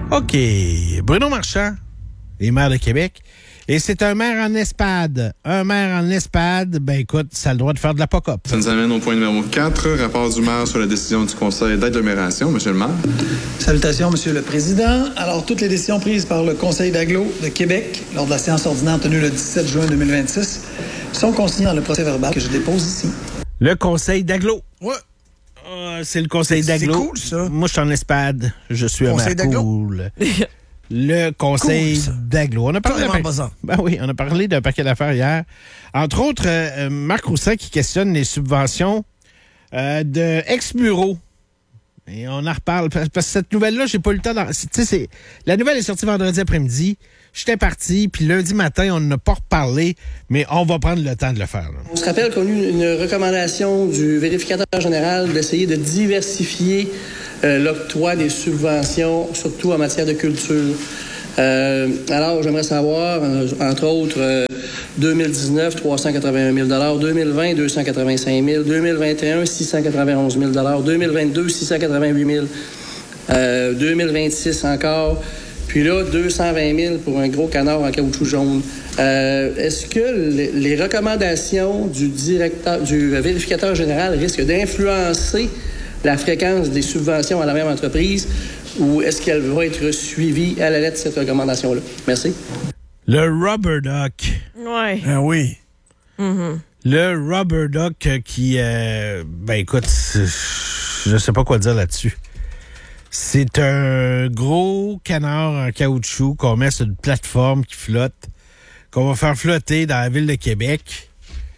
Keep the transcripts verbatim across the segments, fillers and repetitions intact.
OK. Bruno Marchand est maire de Québec. Et c'est un maire en ESPAD. Un maire en ESPAD, ben écoute, ça a le droit de faire de la P O C up. Ça nous amène au point numéro quatre, rapport du maire sur la décision du conseil d'agglomération. Monsieur le maire. Salutations, Monsieur le Président. Alors, toutes les décisions prises par le conseil d'agglo de Québec lors de la séance ordinaire tenue le dix-sept juin deux mille vingt-six sont consignées dans le procès-verbal que je dépose ici. Le conseil d'agglo. Ouais. Euh, c'est le conseil d'agglo. C'est cool, ça. Moi, je suis en ESPAD. Je suis un maire cool. Le conseil cool, d'agglo. On a parlé d'un pa- ben oui, on a parlé d'un paquet d'affaires hier. Entre autres, euh, Marc Roussin qui questionne les subventions euh, de ex-bureaux. Et on en reparle. Parce que cette nouvelle-là, j'ai pas eu le temps d'en... Tu sais, c'est... La nouvelle est sortie vendredi après-midi. J'étais parti, puis lundi matin, on n'a pas reparlé, mais on va prendre le temps de le faire. Là. On se rappelle qu'on a eu une recommandation du vérificateur général d'essayer de diversifier euh, l'octroi des subventions, surtout en matière de culture. Euh, alors, j'aimerais savoir, entre autres, euh, deux mille dix-neuf, trois cent quatre-vingt-un mille dollars, deux mille vingt, deux cent quatre-vingt-cinq mille dollars, deux mille vingt et un, six cent quatre-vingt-onze mille dollars, deux mille vingt-deux, six cent quatre-vingt-huit mille dollars, euh, deux mille vingt-six encore, puis là, deux cent vingt mille pour un gros canard en caoutchouc jaune. Euh, est-ce que les, les recommandations du directeur, du vérificateur général risquent d'influencer la fréquence des subventions à la même entreprise ou est-ce qu'elle va être suivie à la lettre, cette recommandation-là? Merci. Le rubber duck. Ouais. Ah oui. Mm-hmm. Le rubber duck qui... Euh, ben écoute, je sais pas quoi dire là-dessus. C'est un gros canard en caoutchouc qu'on met sur une plateforme qui flotte, qu'on va faire flotter dans la ville de Québec.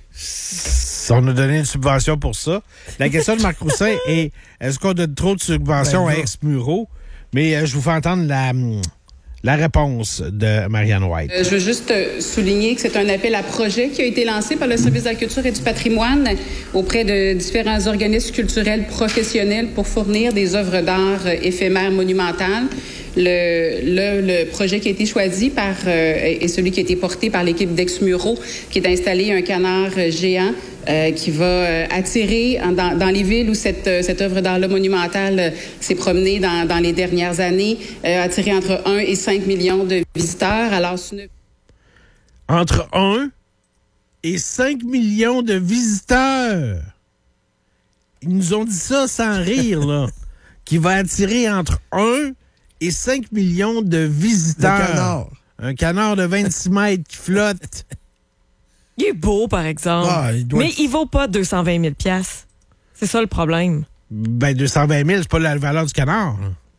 On a donné une subvention pour ça. La question de Marc Roussin est, est-ce qu'on donne trop de subventions ben, à ex-Muro? Mais euh, je vous fais entendre la, la réponse de Marianne White. Euh, je veux juste souligner que c'est un appel à projet qui a été lancé par le Service de la culture et du patrimoine auprès de différents organismes culturels professionnels pour fournir des œuvres d'art éphémères monumentales. Le, le, le projet qui a été choisi par, euh, est celui qui a été porté par l'équipe d'Ex-Muro, qui est d'installer un canard géant euh, qui va euh, attirer en, dans, dans les villes où cette, euh, cette œuvre d'art-là monumentale euh, s'est promenée dans, dans les dernières années, euh, attirer entre un et cinq millions de visiteurs. Alors, c'est une... Entre un et cinq millions de visiteurs. Ils nous ont dit ça sans rire, là. Qui va attirer entre un et cinq millions de visiteurs. Le canard. Un canard de vingt-six mètres qui flotte. Il est beau, par exemple. Ah, il doit mais être... il vaut pas deux cent vingt mille dollars. C'est ça le problème. Ben, deux cent vingt mille, c'est pas la valeur du canard.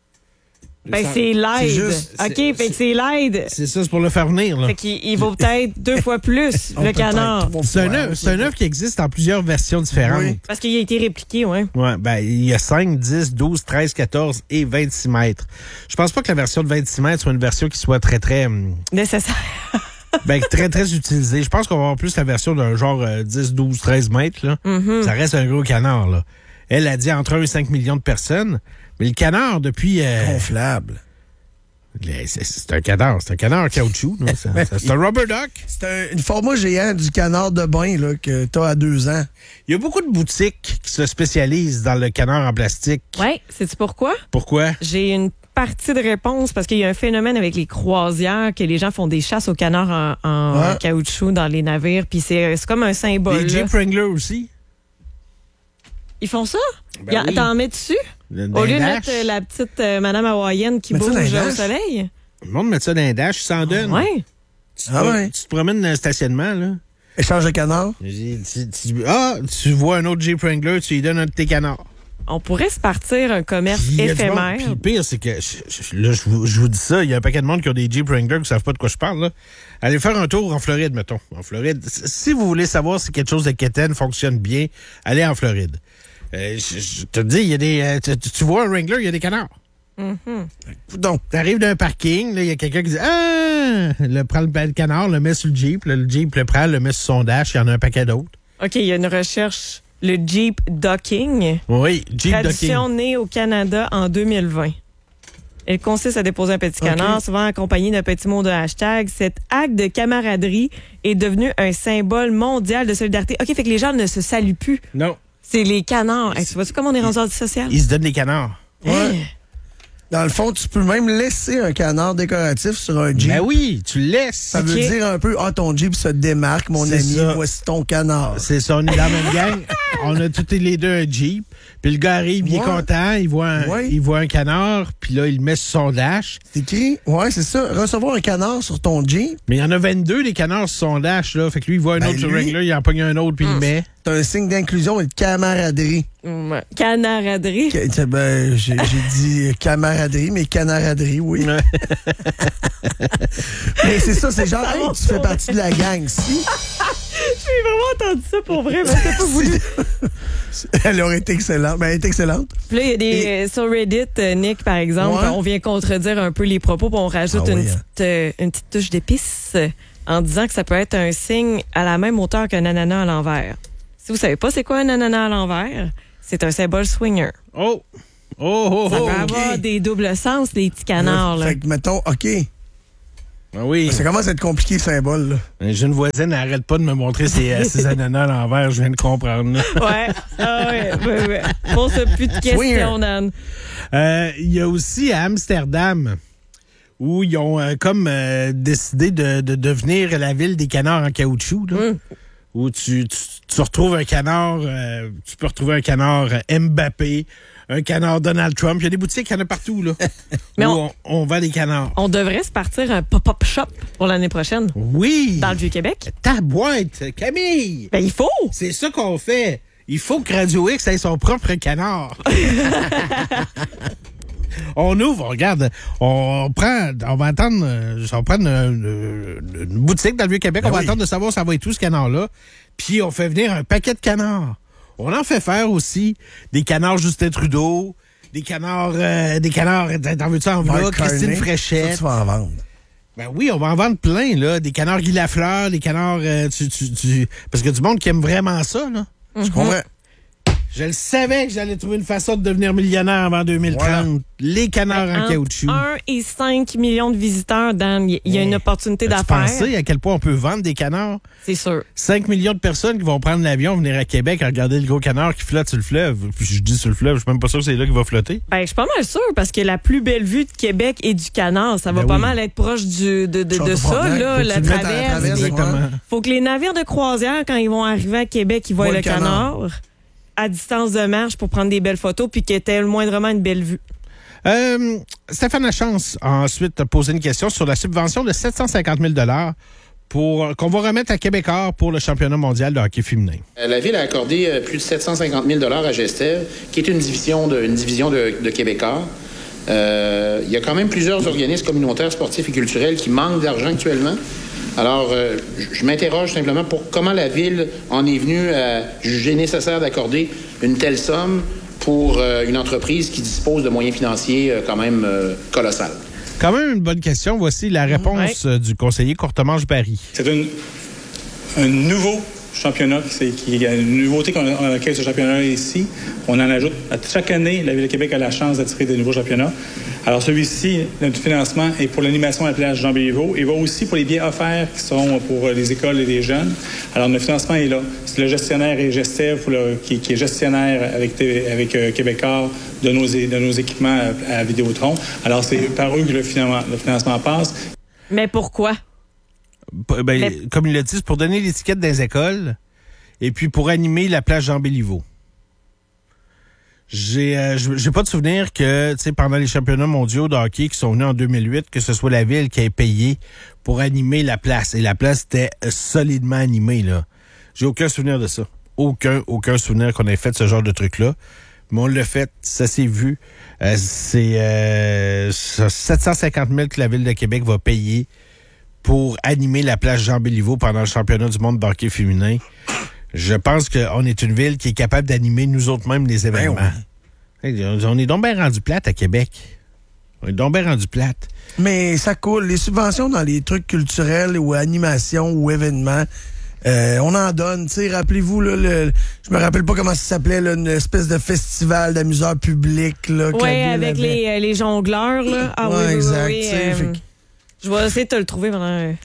Ben, c'est l'aide. C'est juste, OK, c'est, fait que c'est l'aide. C'est ça, c'est pour le faire venir, là. Fait qu'il il vaut peut-être deux fois plus, le canard. C'est un œuvre, c'est un œuvre qui existe en plusieurs versions différentes. Oui. Parce qu'il a été répliqué, oui. Ouais, ben, il y a cinq, dix, douze, treize, quatorze et vingt-six mètres. Je pense pas que la version de vingt-six mètres soit une version qui soit très, très... Hum, nécessaire. ben, très, très utilisée. Je pense qu'on va avoir plus la version d'un genre euh, dix, douze, treize mètres, là. Mm-hmm. Ça reste un gros canard, là. Elle a dit entre un et cinq millions de personnes, mais le canard, depuis... Euh, gonflable. C'est, c'est un canard, c'est un canard en caoutchouc. Non? C'est, c'est, c'est un rubber duck. C'est un, une format géant du canard de bain là, que tu as à deux ans. Il y a beaucoup de boutiques qui se spécialisent dans le canard en plastique. Oui, sais-tu pourquoi? Pourquoi? J'ai une partie de réponse parce qu'il y a un phénomène avec les croisières que les gens font des chasses aux canards en, en ouais. caoutchouc dans les navires, puis c'est, c'est comme un symbole. Les Jeep Wrangler aussi. Ils font ça? Ben a, oui. T'en mets dessus? Au lieu de mettre euh, la petite euh, madame hawaïenne qui bouge au soleil? Le monde met ça dans un dash, ils s'en donnent. Oui. Tu, ah ouais. tu te promènes dans un stationnement, là. Échange de canards. Tu, tu, ah, tu vois un autre Jeep Wrangler, tu lui donnes un de tes canards. On pourrait se partir un commerce éphémère. Puis le pire, c'est que, je, là, je vous, je vous dis ça, il y a un paquet de monde qui ont des Jeep Wrangler qui ne savent pas de quoi je parle, là. Allez faire un tour en Floride, mettons. En Floride. Si vous voulez savoir si quelque chose de quétaine fonctionne bien, allez en Floride. Euh, je, je te dis, il y a des. Euh, tu, tu vois un Wrangler, il y a des canards. Mm-hmm. Donc, t'arrives d'un parking, il y a quelqu'un qui dit ah, le prend le canard, le met sur le Jeep, là, le Jeep le prend, le met sur son dash, il y en a un paquet d'autres. OK, il y a une recherche, le Jeep Docking. Oui, Jeep Tradition Docking. née au Canada en deux mille vingt. Elle consiste à déposer un petit canard, okay. souvent accompagné d'un petit mot de hashtag. Cet acte de camaraderie est devenu un symbole mondial de solidarité. OK, fait que les gens ne se saluent plus. Non. C'est les canards. Hey, tu vois-tu comment on est rendu antisocial? Ils se donnent des canards. Ouais. Hey. Dans le fond, tu peux même laisser un canard décoratif sur un Jeep. Ben oui, tu le laisses. Ça Ok. veut dire un peu, ah, ton Jeep se démarque, mon C'est ami, ça. voici ton canard. C'est ça, on est dans la même gang. On a tous les deux un Jeep. Puis le gars arrive, il est Ouais. content, il voit, un, Ouais. il voit un canard, puis là, il le met sur son dash. C'est écrit, ouais, c'est ça, recevoir un canard sur ton Jeep, Mais il y en a vingt-deux des canards sur son dash, là. Fait que lui, il voit un Ben autre sur lui- Wrangler, il en pogne un autre, puis il le met. c'est un signe d'inclusion et de camaraderie. Ouais. Canaraderie. Que- Ben, j'ai j'ai dit camaraderie, mais canaraderie, oui. Mais c'est ça, c'est genre, hey, tu fais partie de la gang. Si, J'ai vraiment entendu ça pour vrai, mais c'était pas voulu. elle aurait été excellente. Ben, elle est excellente. Puis là, il y a des. Et- euh, sur Reddit, euh, Nick, par exemple, Ouais. on vient contredire un peu les propos, puis on rajoute Ah une, oui, hein. petite, euh, une petite touche d'épice euh, en disant que ça peut être un signe à la même hauteur qu'un ananas à l'envers. Si vous savez pas c'est quoi un ananas à l'envers, c'est un symbole swinger. Oh! Oh, oh, Ça oh! peut avoir des doubles sens, les petits canards. Là. Fait que, mettons, OK. Ah oui. Ça commence à être compliqué, le symbole, là. J'ai une voisine, elle n'arrête pas de me montrer ses, euh, ses ananas à l'envers, je viens de comprendre. là. Ouais. Ah ouais, ouais, ouais. Pose plus de questions, Swinger. Dan. Euh, Il y a aussi à Amsterdam, où ils ont euh, comme euh, décidé de, de devenir la ville des canards en caoutchouc, là. Mm. Où tu, tu, tu retrouves un canard, euh, tu peux retrouver un canard euh, Mbappé, un canard Donald Trump. Il y a des boutiques, il y en a partout, là. Mais où on- on, on vend des canards. On devrait se partir un pop-up shop pour l'année prochaine, Oui! dans le Vieux-Québec. Ta boîte, Camille! Ben, il faut! C'est ça qu'on fait. Il faut que Radio X ait son propre canard. On ouvre, on regarde, on prend, on va attendre, euh, on va prendre une, une- une boutique dans le Vieux-Québec, Ben on va oui. attendre de savoir ça va être tout ce canard-là, puis on fait venir un paquet de canards. On en fait faire aussi des canards Justin Trudeau, des canards, euh, des canards, t'en veux-tu en voilà, Mark Christine Carney, Fréchette. ça, tu vas en vendre. Ben oui, on va en vendre plein, là. Des canards Guy Lafleur, des canards, euh, tu, tu, tu- parce que du monde qui aime vraiment ça, là. Je comprends. Je le savais que j'allais trouver une façon de devenir millionnaire avant deux mille trente. Voilà. Les canards en Entre caoutchouc. un et cinq millions de visiteurs, Dan. Il y a une opportunité As-tu d'affaires. pensé à quel point on peut vendre des canards? C'est sûr. cinq millions de personnes qui vont prendre l'avion, venir à Québec, à regarder le gros canard qui flotte sur le fleuve. Puis je dis sur le fleuve, je suis même pas sûr que c'est là qu'il va flotter. Ben, je suis pas mal sûre parce que la plus belle vue de Québec et du canard, ça va Ben pas oui. mal être proche du, de, de, de Château ça, Frontenac, là, faut que la tu le mettes à la traverse. traverse, des- Exactement. Faut que les navires de croisière, quand ils vont arriver à Québec, ils voient Voient le le canard. canard à distance de marche pour prendre des belles photos puis qu'il y ait moindrement une belle vue. Euh, Stéphane Lachance a ensuite posé une question sur la subvention de sept cent cinquante mille dollars pour qu'on va remettre à Québécois pour le championnat mondial de hockey féminin. Euh, La Ville a accordé euh, plus de sept cent cinquante mille dollars à Gestel, qui est une division de, une division de, de Québécois. Euh, il y a quand même plusieurs organismes communautaires, sportifs et culturels qui manquent d'argent actuellement. Alors, euh, je je m'interroge simplement pour comment la Ville en est venue à juger nécessaire d'accorder une telle somme pour euh, une entreprise qui dispose de moyens financiers euh, quand même euh, colossales. Quand même une bonne question. Voici la réponse euh, du conseiller Courtemanche-Barry. C'est une- un nouveau championnat, c'est, qui est une nouveauté qu'on a, on accueille ce championnat ici. On en ajoute. À chaque année, la Ville de Québec a la chance d'attirer des nouveaux championnats. Alors celui-ci, notre financement est pour l'animation à la plage Jean Béliveau et va aussi pour les billets offerts qui seront pour les écoles et les jeunes. Alors notre financement est là. C'est le gestionnaire et Gestev pour le- qui, qui est gestionnaire avec, T- avec euh, Québécois de nos, é- de nos équipements à, à Vidéotron. Alors c'est par eux que le financement, le financement passe. Mais pourquoi? P- ben, Mais- Comme il l'a dit, c'est pour donner l'étiquette des écoles et puis pour animer la plage Jean Béliveau. J'ai euh, j'ai pas de souvenir que, tu sais, pendant les championnats mondiaux de hockey qui sont venus en deux mille huit, que ce soit la Ville qui ait payé pour animer la place. Et la place était euh, solidement animée, là. J'ai aucun souvenir de ça. Aucun, aucun souvenir qu'on ait fait ce genre de truc-là. Mais on l'a fait, ça s'est vu. Euh, c'est euh, sept cent cinquante mille que la Ville de Québec va payer pour animer la plage Jean Béliveau pendant le championnat du monde de hockey féminin. Je pense qu'on est une ville qui est capable d'animer nous autres mêmes les événements. Hey, on est donc bien rendu plate à Québec. On est donc bien rendu plate. Mais ça coule. Les subventions dans les trucs culturels ou animations ou événements, euh, on en donne. Tu sais, rappelez-vous, là, le, je me rappelle pas comment ça s'appelait, là, une espèce de festival d'amuseurs publics. Là, que la Oui, ville avec avait. les, euh, les jongleurs, là. Ah Ouais, oui, oui, exact, oui, oui, tu sais, euh, fait que- je vais essayer de te le trouver pendant... euh,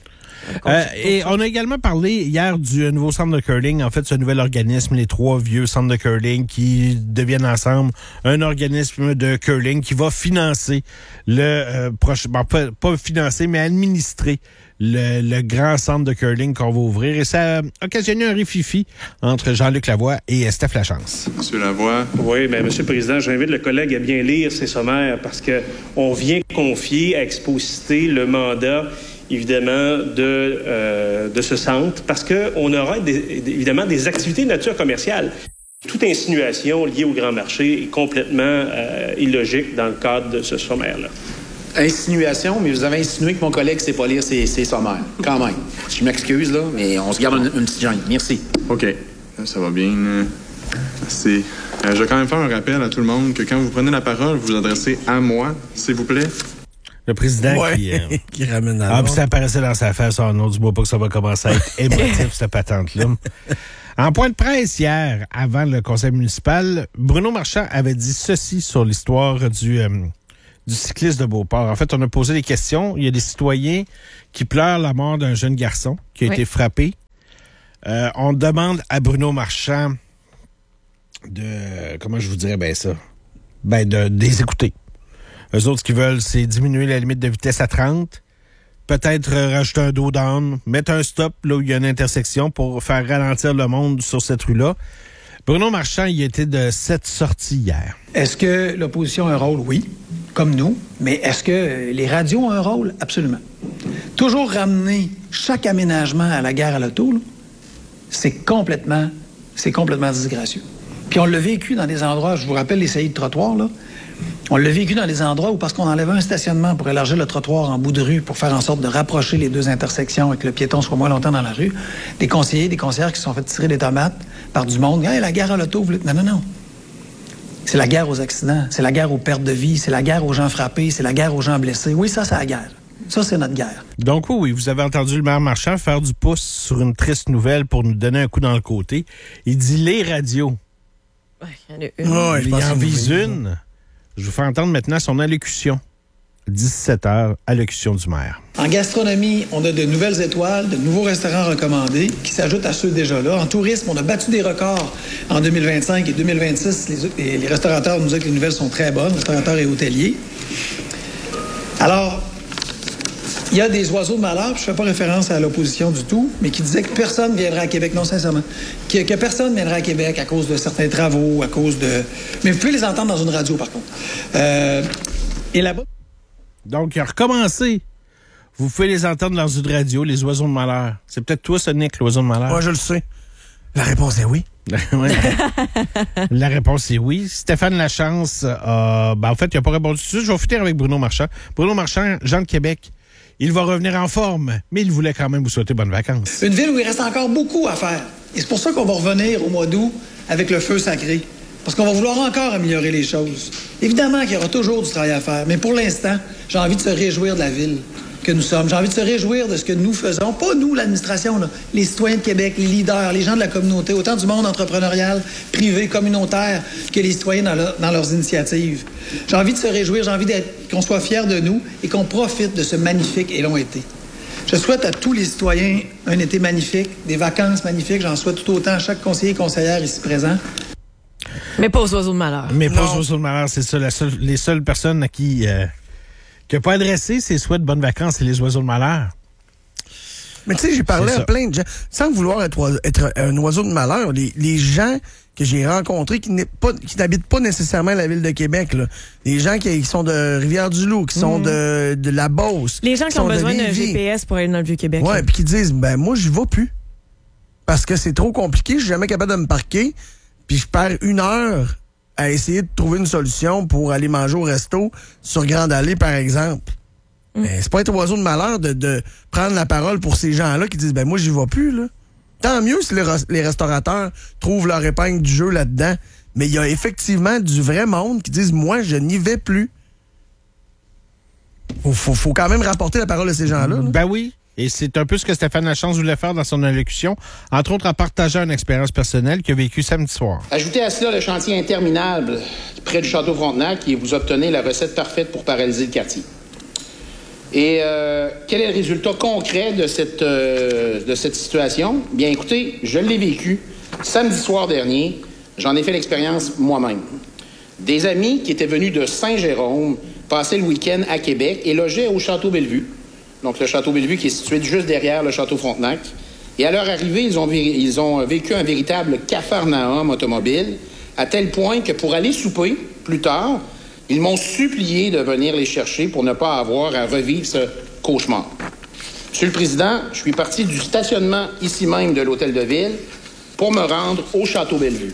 Euh, et on a également parlé hier du nouveau centre de curling, en fait, ce nouvel organisme, les trois vieux centres de curling qui deviennent ensemble un organisme de curling qui va financer le euh, prochain, bon, pas, pas financer, mais administrer le, le grand centre de curling qu'on va ouvrir. Et ça a occasionné un rififi entre Jean-Luc Lavoie et Steph Lachance. Monsieur Lavoie. Oui, bien, Monsieur le Président, j'invite le collègue à bien lire ces sommaires parce que on vient confier à Exposité le mandat, évidemment, de, euh, de ce centre parce qu'on aura des, évidemment des activités de nature commerciale. Toute insinuation liée au grand marché est complètement euh, illogique dans le cadre de ce sommaire-là. Insinuation, mais vous avez insinué que mon collègue ne sait pas lire ses, ses sommaires. Quand même. Je m'excuse, là, mais on se garde une, une petite gêne. Merci. OK. Ça va bien. Merci. Euh, je vais quand même faire un rappel à tout le monde que quand vous prenez la parole, vous vous adressez à moi, s'il vous plaît. Le président ouais, qui, euh, qui ramène à Ah, puis ça apparaissait dans sa face. Oh non, dis-moi pas que ça va commencer à être émotif, cette patente-là. En point de presse hier, avant le conseil municipal, Bruno Marchand avait dit ceci sur l'histoire du... Euh, du cycliste de Beauport. En fait, on a posé des questions. Il y a des citoyens qui pleurent la mort d'un jeune garçon qui a oui. été frappé. Euh, on demande à Bruno Marchand de... Comment je vous dirais bien ça? Ben, de, de les écouter. Eux autres, ce qu'ils veulent, c'est diminuer la limite de vitesse à trente, peut-être rajouter un dos down, mettre un stop là où il y a une intersection pour faire ralentir le monde sur cette rue-là. Bruno Marchand, il était de cette sortie hier. Est-ce que l'opposition a un rôle? Oui, comme nous. Mais est-ce que les radios ont un rôle? Absolument. Toujours ramener chaque aménagement à la gare à l'auto, là, c'est complètement, c'est complètement disgracieux. Puis on l'a vécu dans des endroits, je vous rappelle les saillies de trottoir, là. On l'a vécu dans des endroits où, parce qu'on enlevait un stationnement pour élargir le trottoir en bout de rue, pour faire en sorte de rapprocher les deux intersections et que le piéton soit moins longtemps dans la rue, des conseillers, des conseillères qui se sont fait tirer des tomates par du monde. Hey, la guerre à l'auto, vous... Non, non, non. C'est la guerre aux accidents, c'est la guerre aux pertes de vie, c'est la guerre aux gens frappés, c'est la guerre aux gens blessés. Oui, ça, c'est la guerre. Ça, c'est notre guerre. Donc oui, vous avez entendu le maire Marchand faire du pouce sur une triste nouvelle pour nous donner un coup dans le côté. Il dit les radios. Ouais, il y en a une. Oh, il en vise une. Je vous fais entendre maintenant son allocution. dix-sept heures, allocution du maire. En gastronomie, on a de nouvelles étoiles, de nouveaux restaurants recommandés qui s'ajoutent à ceux déjà là. En tourisme, on a battu des records en deux mille vingt-cinq et deux mille vingt-six. Les, les restaurateurs nous disent que les nouvelles sont très bonnes, restaurateurs et hôteliers. Alors, il y a des oiseaux de malheur, puis je ne fais pas référence à l'opposition du tout, mais qui disaient que personne ne viendrait à Québec, non, sincèrement, que, que personne ne viendrait à Québec à cause de certains travaux, à cause de... Mais vous pouvez les entendre dans une radio, par contre. Euh, et là-bas... Donc, il a recommencé. Vous pouvez les entendre dans une radio, les oiseaux de malheur. C'est peut-être toi, ça, Nick, l'oiseau de malheur. Moi, je le sais. La réponse est oui. La réponse est oui. Stéphane Lachance, euh, ben, en fait, il n'a pas répondu tout de suite. Je vais finir avec Bruno Marchand. Bruno Marchand, Jean de Québec. Il va revenir en forme, mais il voulait quand même vous souhaiter bonnes vacances. Une ville où il reste encore beaucoup à faire. Et c'est pour ça qu'on va revenir au mois d'août avec le feu sacré. Parce qu'on va vouloir encore améliorer les choses. Évidemment qu'il y aura toujours du travail à faire, mais pour l'instant, j'ai envie de se réjouir de la ville que nous sommes. J'ai envie de se réjouir de ce que nous faisons. Pas nous, l'administration, là. Les citoyens de Québec, les leaders, les gens de la communauté, autant du monde entrepreneurial, privé, communautaire, que les citoyens dans, leur, dans leurs initiatives. J'ai envie de se réjouir, j'ai envie d'être, qu'on soit fiers de nous et qu'on profite de ce magnifique et long été. Je souhaite à tous les citoyens un été magnifique, des vacances magnifiques. J'en souhaite tout autant à chaque conseiller et conseillère ici présent. Mais pas aux oiseaux de malheur. Mais pas aux oiseaux de malheur, c'est ça. La seule, les seules personnes à qui... Euh, qui n'a pas adressé ses souhaits de bonnes vacances, c'est les oiseaux de malheur. Mais tu sais, j'ai parlé à plein de gens, sans vouloir être, être un oiseau de malheur, les, les gens que j'ai rencontrés qui, n'est pas, qui n'habitent pas nécessairement la ville de Québec, là. Les gens qui, qui sont de Rivière-du-Loup, qui sont mmh. de, de la Beauce. Les gens qui, qui ont besoin d'un G P S pour aller dans le Vieux-Québec. Ouais, puis qui disent, ben moi, je vais plus. Parce que c'est trop compliqué, je suis jamais capable de me parquer, puis je perds une heure à essayer de trouver une solution pour aller manger au resto sur Grande Allée, par exemple. Mm. Mais c'est pas être oiseau de malheur de, de prendre la parole pour ces gens-là qui disent « Ben moi, j'y vais plus, là. » Tant mieux si les, les restaurateurs trouvent leur épingle du jeu là-dedans. Mais il y a effectivement du vrai monde qui disent « Moi, je n'y vais plus. » Faut, faut, faut quand même rapporter la parole à ces gens-là. Là. Ben oui. Et c'est un peu ce que Stéphane Lachance voulait faire dans son allocution, entre autres en partageant une expérience personnelle qu'il a vécue samedi soir. Ajoutez à cela le chantier interminable près du Château Frontenac et vous obtenez la recette parfaite pour paralyser le quartier. Et euh, quel est le résultat concret de cette, euh, de cette situation? Bien, écoutez, je l'ai vécu samedi soir dernier. J'en ai fait l'expérience moi-même. Des amis qui étaient venus de Saint-Jérôme passer le week-end à Québec et logeaient au Château Bellevue. Donc, le Château Bellevue qui est situé juste derrière le Château Frontenac. Et à leur arrivée, ils ont, ils ont vécu un véritable capharnaüm automobile, à tel point que pour aller souper plus tard, ils m'ont supplié de venir les chercher pour ne pas avoir à revivre ce cauchemar. Monsieur le Président, je suis parti du stationnement ici même de l'Hôtel de Ville pour me rendre au Château Bellevue.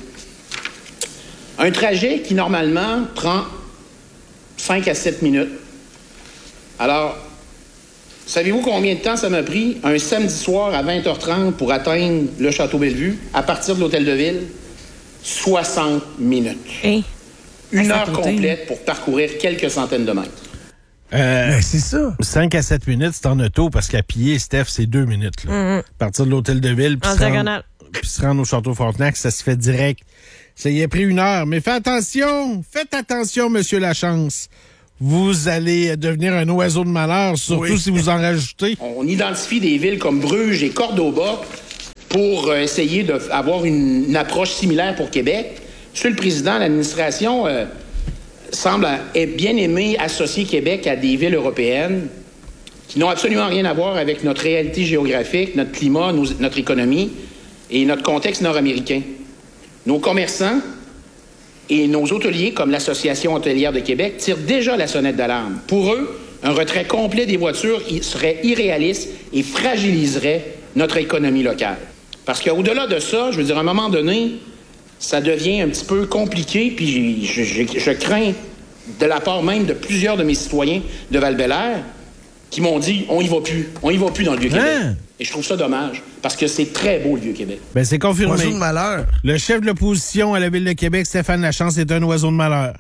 Un trajet qui, normalement, prend cinq à sept minutes. Alors, savez-vous combien de temps ça m'a pris un samedi soir à vingt heures trente pour atteindre le Château Bellevue à partir de l'Hôtel de Ville? soixante minutes. Hey. Une heure complète pour parcourir quelques centaines de mètres. Euh, ben, c'est ça. cinq à sept minutes, c'est en auto, parce qu'à pied, Steph, c'est deux minutes. Là. Mm-hmm. À partir de l'Hôtel de Ville, puis en se, diagonale. puis se rendre au Château Frontenac, ça se fait direct. Ça y a pris une heure. Mais faites attention! Faites attention, Monsieur Lachance. Vous allez devenir un oiseau de malheur, surtout oui. si vous en rajoutez. On identifie des villes comme Bruges et Cordoba pour essayer d'avoir une, une approche similaire pour Québec. Monsieur le Président, l'administration euh, semble bien aimer associer Québec à des villes européennes qui n'ont absolument rien à voir avec notre réalité géographique, notre climat, nos, notre économie et notre contexte nord-américain. Nos commerçants et nos hôteliers, comme l'Association hôtelière de Québec, tirent déjà la sonnette d'alarme. Pour eux, un retrait complet des voitures serait irréaliste et fragiliserait notre économie locale. Parce qu'au-delà de ça, je veux dire, à un moment donné, ça devient un petit peu compliqué, puis je, je, je crains, de la part même de plusieurs de mes citoyens de Val-Bélair, qui m'ont dit, on y va plus, on y va plus dans le Vieux-Québec. Hein? Et je trouve ça dommage, parce que c'est très beau, le Vieux-Québec. Ben, c'est confirmé. Oiseau de malheur. Le chef de l'opposition à la Ville de Québec, Stéphane Lachance, est un oiseau de malheur.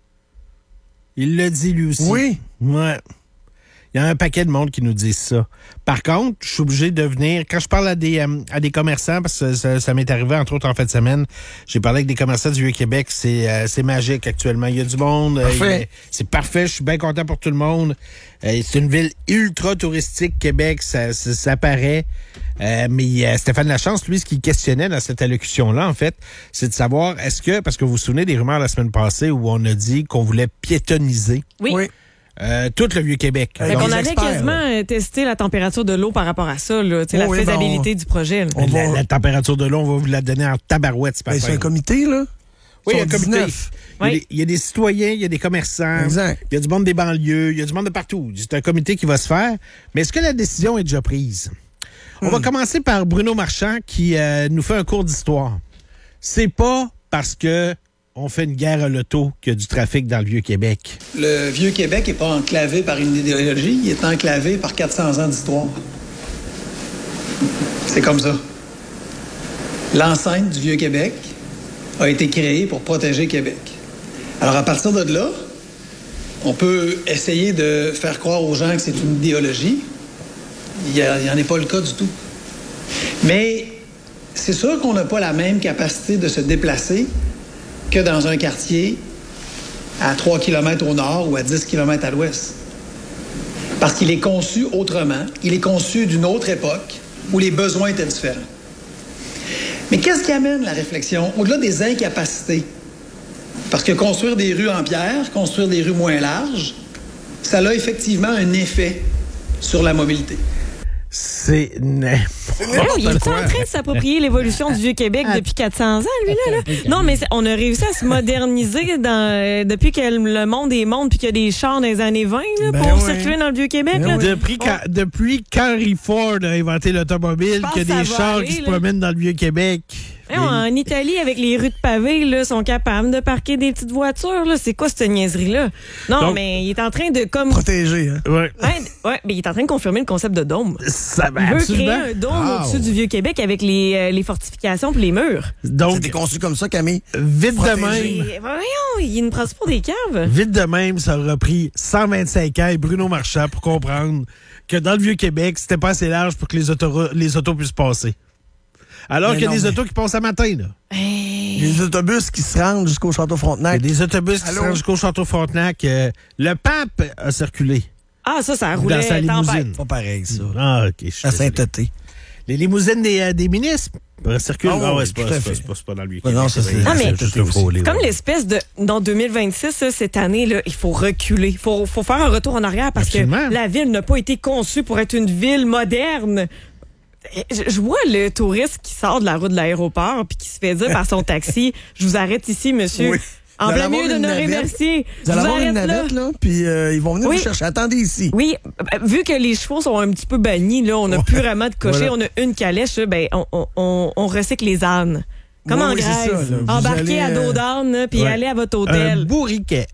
Il le dit, lui aussi. Oui. Ouais. Il y a un paquet de monde qui nous disent ça. Par contre, je suis obligé de venir... Quand je parle à des, euh, à des commerçants, parce que ça, ça m'est arrivé, entre autres, en fin de semaine, j'ai parlé avec des commerçants du Vieux-Québec. C'est, euh, c'est magique actuellement. Il y a du monde. Parfait. Euh, c'est parfait. Je suis bien content pour tout le monde. Euh, c'est une ville ultra touristique, Québec. Ça, ça, ça paraît. Euh, mais euh, Stéphane Lachance, lui, ce qu'il questionnait dans cette allocution-là, en fait, c'est de savoir, est-ce que... Parce que vous vous souvenez des rumeurs la semaine passée où on a dit qu'on voulait piétoniser... Oui. oui. Euh, tout le Vieux-Québec. Donc, on avait quasiment là. testé la température de l'eau par rapport à ça, là, oh, la oui, faisabilité ben on... du projet. Là. On va... la, la température de l'eau, on va vous la donner en tabarouette. Ben, c'est un comité, là? Oui, il y a un comité. Oui. Il, y a des, il y a des citoyens, il y a des commerçants, exact. Il y a du monde des banlieues, il y a du monde de partout. C'est un comité qui va se faire. Mais est-ce que la décision est déjà prise? Hmm. On va commencer par Bruno Marchand qui euh, nous fait un cours d'histoire. C'est pas parce que on fait une guerre à l'auto qu'il y a du trafic dans le Vieux-Québec. Le Vieux-Québec n'est pas enclavé par une idéologie, il est enclavé par quatre cents ans d'histoire. C'est comme ça. L'enceinte du Vieux-Québec a été créée pour protéger Québec. Alors, à partir de là, on peut essayer de faire croire aux gens que c'est une idéologie. Il n'y en est pas le cas du tout. Mais c'est sûr qu'on n'a pas la même capacité de se déplacer que dans un quartier à trois kilomètres au nord ou à dix kilomètres à l'ouest. Parce qu'il est conçu autrement, il est conçu d'une autre époque où les besoins étaient différents. Mais qu'est-ce qui amène la réflexion, au-delà des incapacités? Parce que construire des rues en pierre, construire des rues moins larges, ça a effectivement un effet sur la mobilité. C'est n'importe Il est en train de s'approprier l'évolution du Vieux-Québec depuis quatre cents ans, lui-là. Là. Non, mais on a réussi à se moderniser dans, euh, depuis que le monde est monde puis qu'il y a des chars dans les années vingt là, ben pour ouais. circuler dans le Vieux-Québec. Ben ouais. Depuis, quand, depuis qu'Henry Ford a inventé l'automobile, qu'il y a des chars aller, qui là. se promènent dans le Vieux-Québec. Et en Italie, avec les rues de pavés, là, sont capables de parquer des petites voitures. Là. C'est quoi cette niaiserie-là? Non, Donc, mais il est en train de comme protéger. Hein? Ouais. Ouais, ouais, mais il est en train de confirmer le concept de dôme. Ça va il veut absolument. créer un dôme wow. au-dessus du Vieux-Québec avec les, euh, les fortifications et les murs. Donc, c'était conçu comme ça, Camille. Vite Protégé. de même. Et, voyons, il nous prend pour des caves. Vite de même, ça aura pris cent vingt-cinq ans et Bruno Marchand pour comprendre que dans le Vieux-Québec, c'était pas assez large pour que les, autos, les autos puissent passer. Alors mais qu'il y a non, des mais... autos qui passent à matin, là. Hey. Des autobus qui se rendent jusqu'au Château Frontenac. Il y a des autobus qui Allô? se rendent jusqu'au Château Frontenac. Euh, le pape a circulé. Ah, ça, ça Dans roulait sa tempête. limousine. Pas pareil, ça. Ah, OK. je suis À désolé. Saint-Tété. Les limousines des, euh, des ministres euh, circulent. Ah oui, Ah ouais, c'est tout pas, à c'est fait. pas, c'est pas, c'est pas dans le vieux Ouais, non, ça, c'est- Ah, mais- juste le frôler. Comme ouais. l'espèce de... Dans deux mille vingt-six, là, cette année, là, il faut reculer. Il faut, faut faire un retour en arrière parce Absolument. que la ville n'a pas été conçue pour être une ville moderne. Je, je vois le touriste qui sort de la route de l'aéroport puis qui se fait dire par son taxi, je vous arrête ici, monsieur. Oui. En Vous allez plein milieu avoir de une Honoré navette. Mercier. Vous allez Je avoir une arrête là. navette, là, puis euh, ils vont venir Oui. vous chercher. Attendez ici. Oui, euh, vu que les chevaux sont un petit peu bannis, là, on n'a plus vraiment de cocher, Voilà. on a une calèche, là, ben, on, on- on, on recycle les ânes. Comme Oui, en oui, c'est Grèce. ça, là. Vous Embarquez allez, à dos euh, d'âne, là, puis ouais. allez à votre Un hôtel. bourriquet.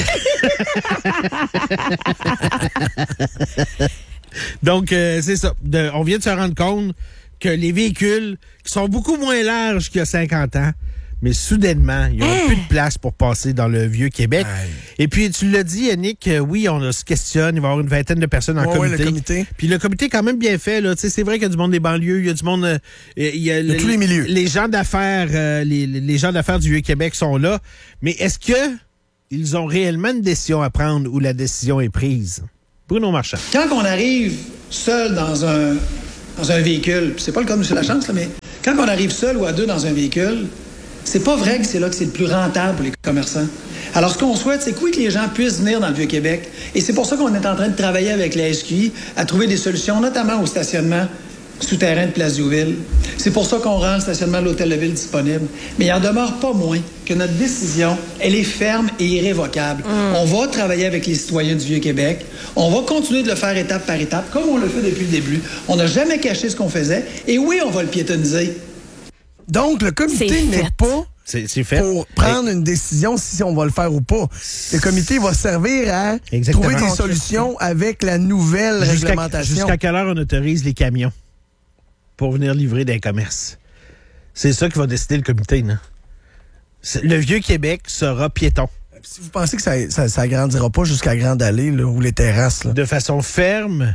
Donc, euh, c'est ça. De- on vient de se rendre compte que les véhicules qui sont beaucoup moins larges qu'il y a cinquante ans, mais soudainement, il n'y aura plus de place pour passer dans le vieux Québec. Hey. Et puis, tu l'as dit, Yannick, euh, oui, on se questionne, il va y avoir une vingtaine de personnes en Ouais, ouais, comité. le comité. Puis le comité est quand même bien fait. Là. Tu sais, c'est vrai qu'il y a du monde des banlieues, il y a du monde... euh, il y a, Il y a tous les milieux. Les gens d'affaires euh, les, les gens d'affaires du Vieux-Québec sont là. Mais est-ce que ils ont réellement une décision à prendre où la décision est prise? Bruno Marchand. Quand on arrive seul dans un, dans un véhicule, puis c'est pas le cas de M. Lachance, là, mais quand on arrive seul ou à deux dans un véhicule, c'est pas vrai que c'est là que c'est le plus rentable pour les commerçants. Alors, ce qu'on souhaite, c'est que oui, que les gens puissent venir dans le Vieux-Québec. Et c'est pour ça qu'on est en train de travailler avec la S Q I à trouver des solutions, notamment au stationnement souterrain de Place Diouville. C'est pour ça qu'on rend le stationnement de l'Hôtel de Ville disponible. Mais il en demeure pas moins que notre décision, elle est ferme et irrévocable. On va travailler avec les citoyens du Vieux-Québec. On va continuer de le faire étape par étape, comme on le fait depuis le début. On n'a jamais caché ce qu'on faisait. Et oui, on va le piétoniser. Donc, le comité C'est n'est fait. pas C'est, c'est fait. pour prendre une décision si on va le faire ou pas. Le comité va servir à Exactement. trouver des solutions avec la nouvelle Jusqu'à, réglementation. jusqu'à quelle heure on autorise les camions pour venir livrer des commerces? C'est ça qui va décider le comité. Là. C'est- Le Vieux-Québec sera piéton. Si vous pensez que ça, ça, ça agrandira pas jusqu'à Grande Allée là, ou les terrasses, là. De façon ferme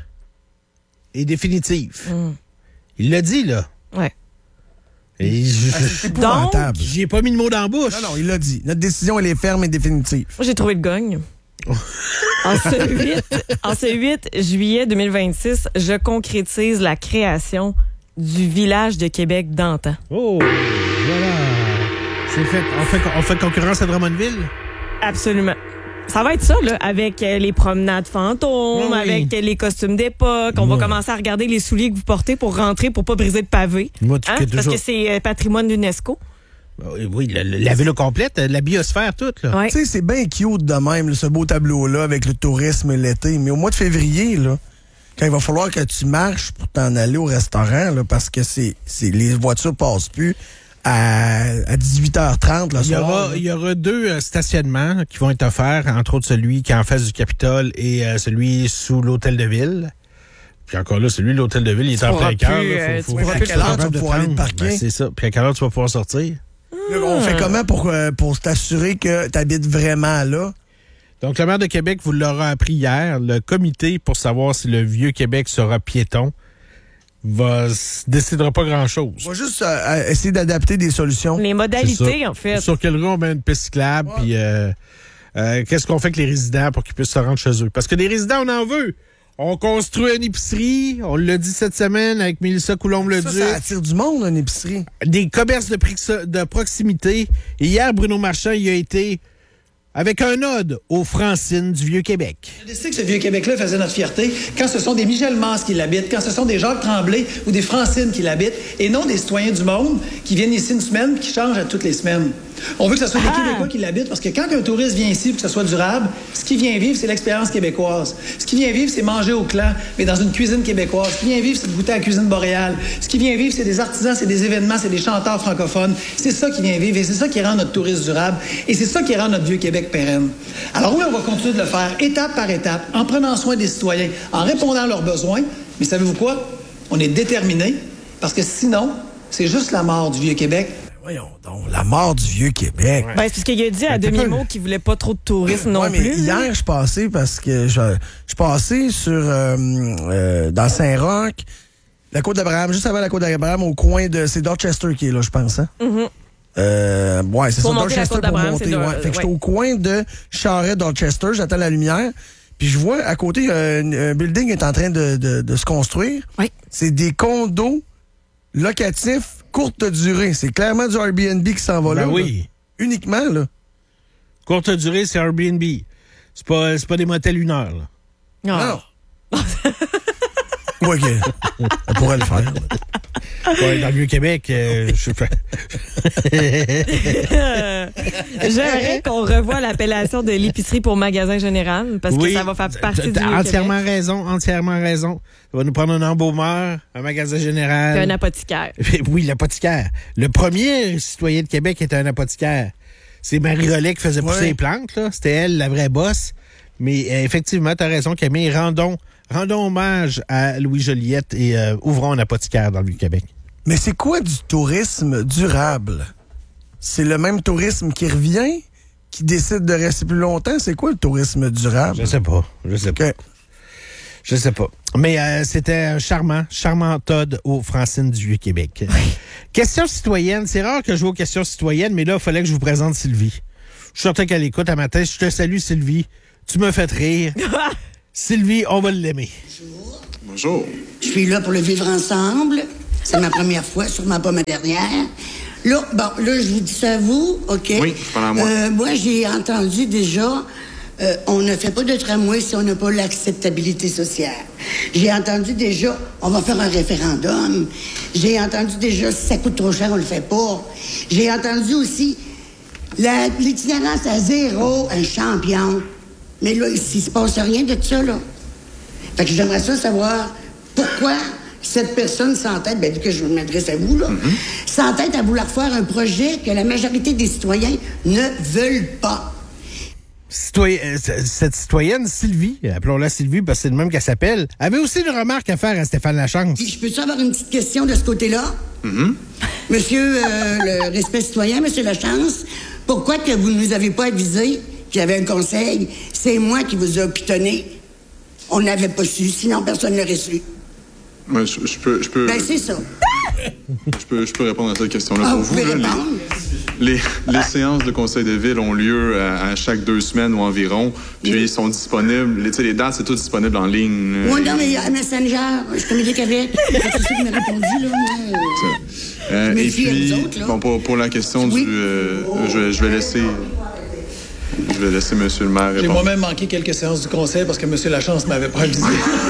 et définitive. Il l'a dit, là. Ouais. Et je, Ah, je- c'est épouvantable. j'y ai pas mis le mot dans la bouche. Non, non, il l'a dit. Notre décision, elle est ferme et définitive. Moi, j'ai trouvé le gagne. En ce huit, en ce huit juillet deux mille vingt-six, je concrétise la création du village de Québec d'antan. Oh, voilà. C'est fait. On fait, on fait concurrence à Drummondville? Absolument. Ça va être ça, là, avec euh, les promenades fantômes, Oui. avec euh, les costumes d'époque. On Oui. va commencer à regarder les souliers que vous portez pour rentrer, pour pas briser le pavé. Moi, tu Hein? fais Parce toujours- que c'est euh, patrimoine d'UNESCO. Oui, oui, la, la ville au complète, la biosphère toute, là. Ouais. Tu sais, c'est bien cute de même, là, ce beau tableau-là, avec le tourisme et l'été. Mais au mois de février, là, quand il va falloir que tu marches pour t'en aller au restaurant, là, parce que c'est, c'est les voitures passent plus à, à dix-huit heures trente le Il y, soir. aura, là. il y aura deux euh, stationnements qui vont être offerts, entre autres celui qui est en face du Capitole et euh, celui sous l'Hôtel de Ville. Puis encore là, celui de l'Hôtel de Ville, il est Tu en pourras plein cœur. plus, là. euh, Faut- tu faut- pourras faut plus être le prendre. capable Tu vas de pouvoir aller prendre. te parquer. Ben, c'est ça. Puis à quelle heure tu vas pouvoir sortir? Là, on fait comment pour, euh, pour t'assurer que tu habites vraiment là? Donc, le maire de Québec vous l'aura appris hier. Le comité pour savoir si le Vieux-Québec sera piéton va s- décidera pas grand-chose. On va juste euh, essayer d'adapter des solutions. Les C'est modalités, ça. en fait. Sur quelle rue on met une piste cyclable, puis euh, euh, qu'est-ce qu'on fait avec les résidents pour qu'ils puissent se rendre chez eux? Parce que les résidents, on en veut. On construit une épicerie, on l'a dit cette semaine avec Mélissa Ça, Coulombe-Leduc. ça attire du monde, une épicerie. Des commerces de, prix- de proximité. Et hier, Bruno Marchand y a été avec un ode aux Francines du Vieux-Québec. J'ai décidé que ce Vieux-Québec-là faisait notre fierté quand ce sont des Michel Masse qui l'habitent, quand ce sont des Jacques Tremblay ou des Francines qui l'habitent, et non des citoyens du monde qui viennent ici une semaine et qui changent à toutes les semaines. On veut que ce soit des Ah! Québécois qui l'habitent parce que quand un touriste vient ici pour que ce soit durable, ce qu'il vient vivre, c'est l'expérience québécoise. Ce qu'il vient vivre, c'est manger au clan, mais dans une cuisine québécoise. Ce qu'il vient vivre, c'est de goûter à la cuisine boréale. Ce qu'il vient vivre, c'est des artisans, c'est des événements, c'est des chanteurs francophones. C'est ça qui vient vivre et c'est ça qui rend notre tourisme durable et c'est ça qui rend notre Vieux-Québec pérenne. Alors oui, on va continuer de le faire étape par étape, en prenant soin des citoyens, en répondant à leurs besoins. Mais savez-vous quoi? On est déterminés parce que sinon, c'est juste la mort du Vieux-Québec. Voyons donc, la mort du Vieux-Québec. Ben, c'est parce qu'il a dit à Ben, t'es demi-mot pas- qu'il voulait pas trop de tourisme non Ouais, mais plus. hier, je suis passé parce que je, je suis passé sur euh, euh, dans Saint-Roch, la côte d'Abraham, juste avant la côte d'Abraham, au coin de. C'est Dorchester qui est là, je pense, hein? Mhm. Euh, ouais, c'est Pour ça, monter la Dorchester côte pour d'Abraham, monter. c'est de- Ouais. Fait que j'étais ouais. au coin de Charest, Dorchester, j'attends la lumière. Puis Puis je vois à côté, un, un building est en train de, de, de se construire. Oui. C'est des condos locatifs courte durée. C'est clairement du Airbnb qui s'en va Ben là. oui. Là. Uniquement, là. Courte durée, c'est Airbnb. C'est pas, c'est pas des motels une heure, là. Non. Ah non. Oui, OK. On pourrait le faire. Ouais, dans le Vieux-Québec, euh, je sais pas. J'aimerais qu'on revoie l'appellation de l'épicerie pour magasin général parce Oui, que ça va faire partie du t'as Vieux-Québec. entièrement raison, entièrement raison. Ça va nous prendre un embaumeur, un magasin général. Puis un apothicaire. Oui, l'apothicaire. Le premier citoyen de Québec était un apothicaire. C'est Marie Rollet qui faisait pousser Ouais. les plantes, là. C'était elle, la vraie bosse. Mais euh, effectivement, t'as raison, Camille. Rendons, rendons hommage à Louis Joliette et euh, ouvrons un apothicaire dans le Vieux-Québec. Mais c'est quoi du tourisme durable? C'est le même tourisme qui revient, qui décide de rester plus longtemps? C'est quoi le tourisme durable? Je sais pas. Je sais pas. OK. Je sais pas. Mais euh, c'était un charmant, charmant Todd au Francine du Vieux-Québec. Question citoyenne. C'est rare que je joue aux questions citoyennes, mais là, il fallait que je vous présente Sylvie. Je suis certain qu'elle écoute à matin. Je te salue, Sylvie. Tu me fais rire. Sylvie, on va l'aimer. Bonjour. Je suis là pour le vivre ensemble. C'est ma première fois, sûrement pas ma dernière. Là, bon, là, je vous dis ça à vous, OK? Oui, pendant moi. Euh, moi, j'ai entendu déjà, euh, on ne fait pas de tramway si on n'a pas l'acceptabilité sociale. J'ai entendu déjà, on va faire un référendum. J'ai entendu déjà, si ça coûte trop cher, on le fait pas. J'ai entendu aussi, la- l'itinérance à zéro, un champion. Mais là, ici, il se passe rien de ça, là. Fait que j'aimerais ça savoir pourquoi cette personne s'entête, bien, que je m'adresse à vous, là, Mm-hmm. s'entête à vouloir faire un projet que la majorité des citoyens ne veulent pas. Citoyen- euh, c- cette citoyenne, Sylvie, appelons-la Sylvie parce que c'est le même qu'elle s'appelle, avait aussi une remarque à faire à Stéphane Lachance. Puis je peux-tu avoir une petite question de ce côté-là? Monsieur euh, le respect citoyen, Monsieur Lachance, pourquoi que vous ne nous avez pas avisé qu'il y avait un conseil? C'est moi qui vous ai pitonné. On n'avait pas su, sinon personne ne l'aurait su. Ouais, je, je peux, je peux, Ben, c'est ça. je peux, je peux répondre à cette question-là Ah, pour vous vous. pouvez là. répondre? Les, les, les séances de conseil de ville ont lieu à, à chaque deux semaines ou environ. Puis ils sont disponibles. Les, tu sais, les dates, c'est tout disponible en ligne. Moi, non, mais il y a un Messenger, je communique avec. C'est ça qui m'a répondu, là. Moi. Euh, Je me et fie à puis, vous autres, là. bon, pour, pour la question Oui. du... euh, je, vais- je vais laisser... Je vais laisser Monsieur le maire J'ai répondre. moi-même manqué quelques séances du conseil parce que M. Lachance m'avait pas avisé.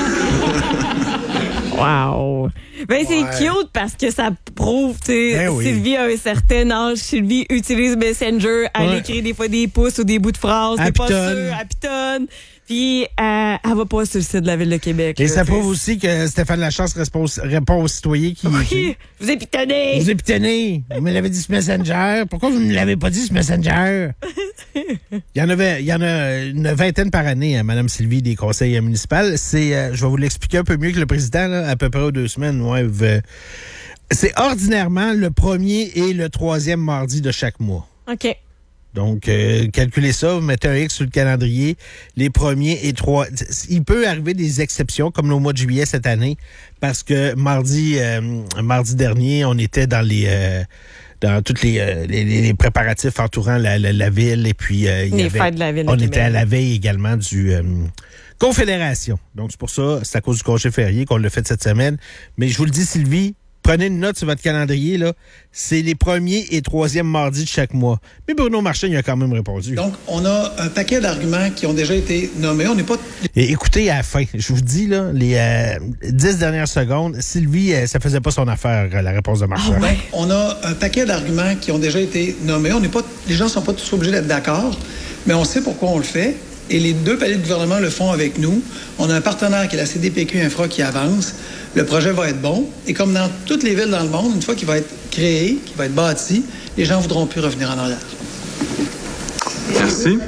Wow! Ben, c'est cute parce que ça prouve, tu sais, Ben oui. Sylvie a un certain âge, Sylvie utilise Messenger, elle Ouais. écrit des fois des pouces ou des bouts de phrases, Elle c'est pas pitonne. sûr, elle pitonne. Puis, euh, elle va pas sur le site de la Ville de Québec. Et là, ça tu sais. prouve aussi que Stéphane Lachance répond, répond aux citoyens qui... Oui, vous êtes pitonné! Vous êtes pitonné. Vous me l'avez dit ce Messenger. Pourquoi vous ne l'avez pas dit ce Messenger? Il y en avait, il y en a une vingtaine par année, hein, Madame Sylvie, des conseils municipaux. C'est, euh, je vais vous l'expliquer un peu mieux que le président, là, à peu près aux deux semaines. Ouais, v- c'est ordinairement le premier et le troisième mardi de chaque mois. OK. Donc, euh, calculez ça, vous mettez un X sur le calendrier. Les premiers et trois... Il peut arriver des exceptions, comme au mois de juillet cette année, parce que mardi euh, mardi dernier, on était dans les... Euh, dans tous les, euh, les, les préparatifs entourant la, la, la ville. Et puis, euh, il y Les avait- fêtes de la Ville de on Québec. était à la veille également du... euh, Confédération. Donc, c'est pour ça, c'est à cause du congé férié qu'on l'a fait cette semaine. Mais je vous le dis, Sylvie, prenez une note sur votre calendrier, là. C'est les premiers et troisièmes mardis de chaque mois. Mais Bruno Marchand, il a quand même répondu. Donc, on a un paquet d'arguments qui ont déjà été nommés. On n'est pas... Et écoutez à la fin, je vous dis, là, les euh, dix dernières secondes, Sylvie, euh, ça faisait pas son affaire, euh, la réponse de Marchand. Donc, on a un paquet d'arguments qui ont déjà été nommés. On n'est pas... Les gens ne sont pas tous obligés d'être d'accord, mais on sait pourquoi on le fait. Et les deux paliers de gouvernement le font avec nous. On a un partenaire qui est la C D P Q Infra qui avance. Le projet va être bon. Et comme dans toutes les villes dans le monde, une fois qu'il va être créé, qu'il va être bâti, les gens ne voudront plus revenir en arrière. Merci.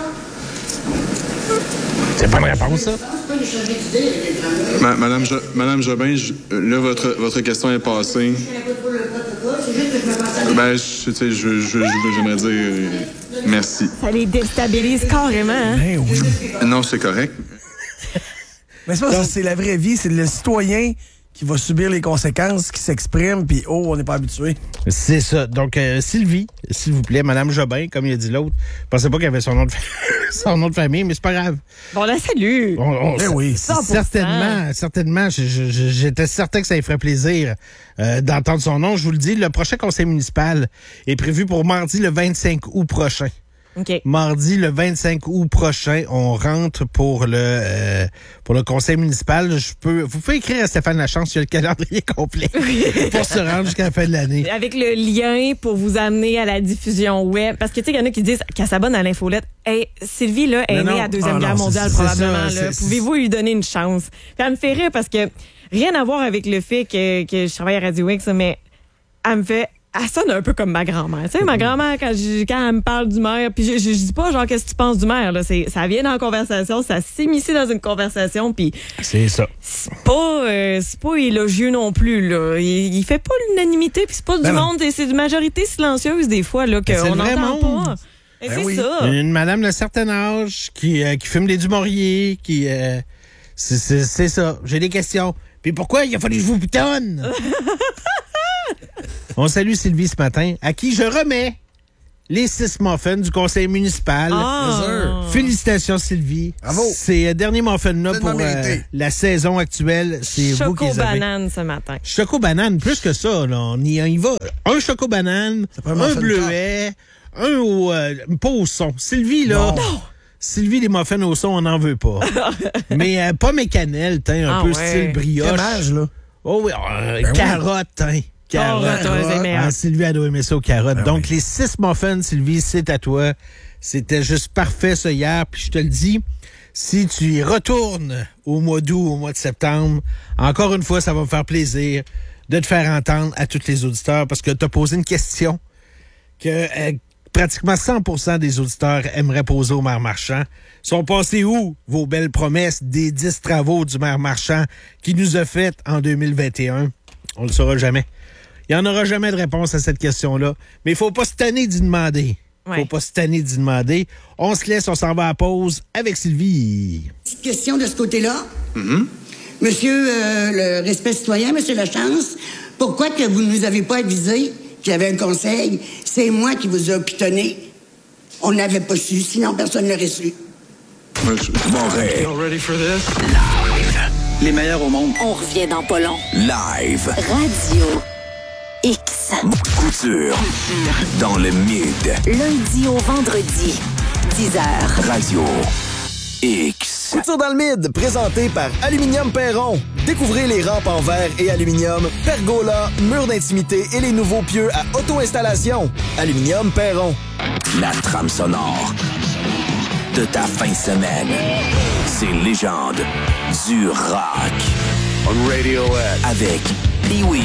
C'est pas une réponse, ça? Ma- Madame, jo- Madame Jobin, je- là, votre, votre question est passée. Ben, je, tu sais, je, je, je- j'aimerais dire euh, merci. Ça les déstabilise carrément. Hein? Ben oui. Non, c'est correct. Mais c'est pas ça, c'est la vraie vie, c'est le citoyen qui va subir les conséquences, qui s'exprime, puis oh, on n'est pas habitué. C'est ça. Donc, euh, Sylvie, s'il vous plaît, Madame Jobin, comme il a dit l'autre, pensez pas qu'elle avait son nom de son nom de famille, mais c'est pas grave. Bon, la salue. On, on, Ben oui, cent pour cent. Certainement, certainement. Je- je- je- J'étais certain que ça lui ferait plaisir euh, d'entendre son nom. Je vous le dis, le prochain conseil municipal est prévu pour mardi le vingt-cinq août prochain. OK. Mardi, le vingt-cinq août prochain, on rentre pour le euh, pour le conseil municipal. Je peux, vous pouvez écrire à Stéphane Lachance, il y a le calendrier complet pour se rendre jusqu'à la fin de l'année. Avec le lien pour vous amener à la diffusion web. Parce que, tu sais, il y en a qui disent qu'elle s'abonne à l'infolette. Hey, Sylvie, là, est Non, née non. à la Deuxième Ah, Guerre non, mondiale, c'est- c'est probablement. ça, là. c'est- Pouvez-vous lui donner une chance? Puis elle me fait rire parce que rien à voir avec le fait que, que je travaille à Radio X, mais elle me fait... Elle sonne un peu comme ma grand-mère. Tu sais, ma grand-mère, quand, je- quand elle me parle du maire, puis je, je, je dis pas, genre, qu'est-ce que tu penses du maire, là? C'est, ça vient dans la conversation, ça s'immisce dans une conversation, puis C'est ça. c'est pas, euh, c'est pas élogieux non plus, là. Il, il fait pas l'unanimité, puis c'est pas du Ben non. monde, c'est une majorité silencieuse, des fois, là, Ben, c'est qu'on le vrai n'entend monde. pas. Et Ben c'est oui. ça. Une madame d'un certain âge qui, euh, qui fume des Dumouriez, qui... euh, c'est, c'est, c'est ça. J'ai des questions. Puis pourquoi il a fallu que je vous boutonne? On salue Sylvie ce matin, à qui je remets les six muffins du conseil municipal. Ah. Félicitations, Sylvie. Bravo. Ces euh, derniers muffins-là Tellement pour euh, mérité. la saison actuelle, c'est vous qui les avez. Choco-banane ce matin. Choco-banane, plus que ça, là. On y, on y va. Un choco-banane, prend un un muffin bleuet, un au... euh, pas au son. Sylvie, là... Non. Sylvie, les muffins au son, on n'en veut pas. Mais euh, pas mes cannelles, t'in, un Ah peu ouais. style brioche. Quel âge, là? Oh oui, euh, Ben oui. carotte, hein. Carotte. Carotte, ouais, c'est meilleur. Ah, Sylvie, elle doit aimer ça aux carottes. Ben Donc, oui. les six muffins, Sylvie, c'est à toi. C'était juste parfait, ça, hier. Puis je te le dis, si tu y retournes au mois d'août, au mois de septembre, encore une fois, ça va me faire plaisir de te faire entendre à tous les auditeurs parce que tu as posé une question que euh, pratiquement cent pour cent des auditeurs aimeraient poser au maire Marchand. Sont passés où vos belles promesses des dix travaux du maire Marchand qui nous a fait en deux mille vingt et un? On le saura jamais. Il n'y en aura jamais de réponse à cette question-là. Mais il faut pas se tanner d'y demander. Il Ouais. faut pas se tanner d'y demander. On se laisse, on s'en va à pause avec Sylvie. Petite question de ce côté-là. Monsieur euh, le respect citoyen, Monsieur Lachance, pourquoi que vous ne nous avez pas avisé qu'il y avait un conseil? C'est moi qui vous ai pitonné. On n'avait pas su, sinon personne ne l'aurait su. Ouais, je- Montréal. ready for this? Les meilleurs au monde. On revient dans pas long. Live. Radio X. Couture. Dans le mid. Lundi au vendredi, dix heures. Radio X. Couture dans le mid, présenté par Aluminium Perron. Découvrez les rampes en verre et aluminium, pergola, murs d'intimité et les nouveaux pieux à auto-installation. Aluminium Perron. La trame sonore de ta fin de semaine. Ces légendes du rock. On Radiohead. Avec Pee-Wee.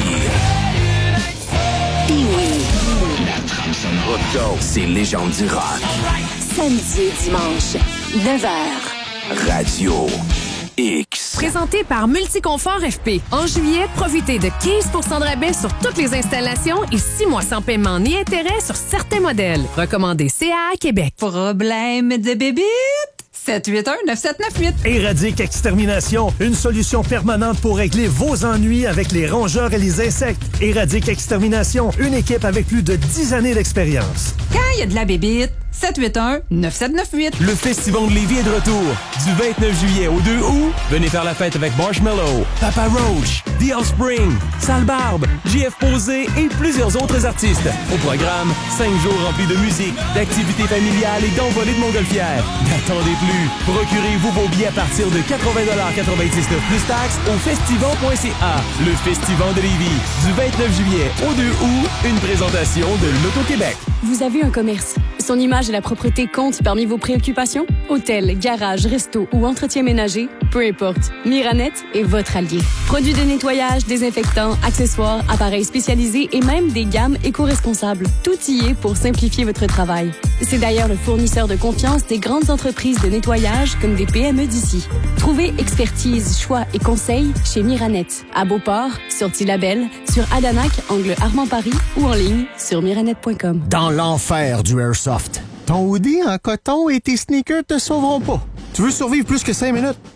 Pee-Wee. La trame sonore. Let's go. Ces légendes du rock. Samedi et dimanche, neuf heures. Radio X. Présenté par Multiconfort F P. En juillet, profitez de quinze pour cent de rabais sur toutes les installations et six mois sans paiement ni intérêt sur certains modèles. Recommandé C A A Québec. Problème de bébite? sept huit un neuf sept neuf huit. Éradique Extermination, une solution permanente pour régler vos ennuis avec les rongeurs et les insectes. Éradique Extermination, une équipe avec plus de dix années d'expérience. Quand il y a de la bébite, sept huit un neuf sept neuf huit. Le Festival de Lévis est de retour. Du vingt-neuf juillet au deux août, venez faire la fête avec Marshmello, Papa Roach, The Offspring, Sale Barbe, J F Posé et plusieurs autres artistes. Au programme, cinq jours remplis de musique, d'activités familiales et d'envolées de montgolfières. N'attendez plus. Procurez-vous vos billets à partir de quatre-vingts quatre-vingt-dix-neuf plus taxes au festival point c a. Le Festival de Lévis. Du vingt-neuf juillet au deux août, une présentation de l'Auto-Québec. Vous avez un commerce. Son image et la propreté comptent parmi vos préoccupations? Hôtel, garage, resto ou entretien ménager? Peu importe. Miranet est votre allié. Produits de nettoyage, désinfectants, accessoires, appareils spécialisés et même des gammes éco-responsables. Tout y est pour simplifier votre travail. C'est d'ailleurs le fournisseur de confiance des grandes entreprises de nettoyage comme des P M E d'ici. Trouvez expertise, choix et conseils chez Miranet. À Beauport, sur Tillabel, sur Adanac, angle Armand-Paris ou en ligne sur miranet point com. Dans l'enfer du Airsoft, ton hoodie en coton et tes sneakers te sauveront pas. Tu veux survivre plus que cinq minutes?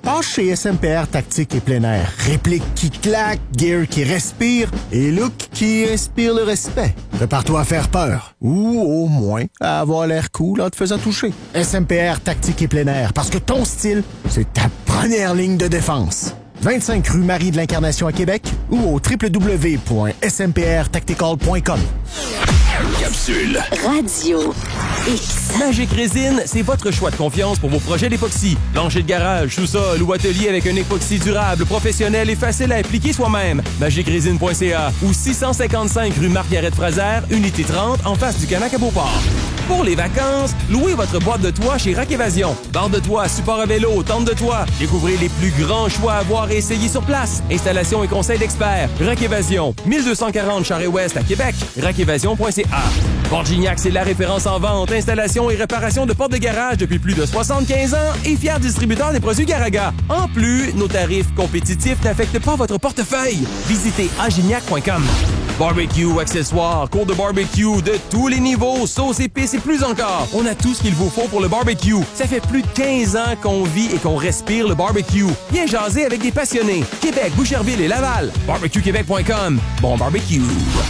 Passe chez S M P R Tactique et Plein Air. Réplique qui claque, gear qui respire et look qui inspire le respect. Prépare-toi à faire peur. Ou au moins à avoir l'air cool en te faisant toucher. S M P R Tactique et Plein Air, parce que ton style, c'est ta première ligne de défense. vingt-cinq rue Marie de l'Incarnation à Québec ou au w w w point s m p r tactical point com. Capsule. Radio X. Magic Résine, c'est votre choix de confiance pour vos projets d'époxy. Plancher de garage, sous-sol ou atelier avec un époxy durable, professionnel et facile à appliquer soi-même. magic résine point c a ou six cent cinquante-cinq rue Marguerite-Fraser, unité trente, en face du Canac à Beauport. Pour les vacances, louez votre boîte de toit chez Rack Évasion. Barre de toit, support à vélo, tente de toit. Découvrez les plus grands choix à voir et essayer sur place. Installation et conseils d'experts. Rack Évasion, mille deux cent quarante Charest-Ouest à Québec. rack évasion point c a. Porte-Gignac, c'est la référence en vente, installation et réparation de portes de garage depuis plus de soixante-quinze ans et fier distributeur des produits Garaga. En plus, nos tarifs compétitifs n'affectent pas votre portefeuille. Visitez agignac point com. Barbecue, accessoires, cours de barbecue de tous les niveaux, sauce, épices et plus encore. On a tout ce qu'il vous faut pour le barbecue. Ça fait plus de quinze ans qu'on vit et qu'on respire le barbecue. Viens jaser avec des passionnés. Québec, Boucherville et Laval. barbecue québec point com. Bon barbecue.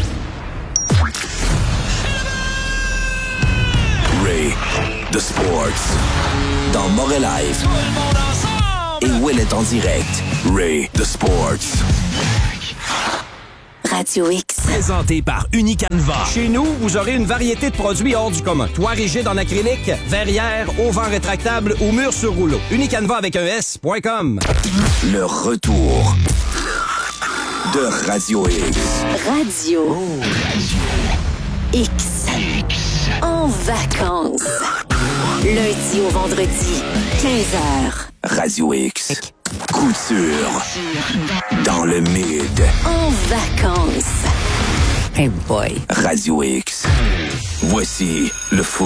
Ray, The Sports. Dans Morel Live. Et Will est en direct. Ray, The Sports. Radio X. Présenté par Unicanva. Chez nous, vous aurez une variété de produits hors du commun. Toit rigide en acrylique, verrière, auvent rétractable ou mur sur rouleau. Unicanva avec un S point com. Le retour de Radio X. Radio X. En vacances. Lundi au vendredi, quinze heures. Radio X. Couture. Dans le mid. En vacances. Hey boy. Radio X. Voici le fou.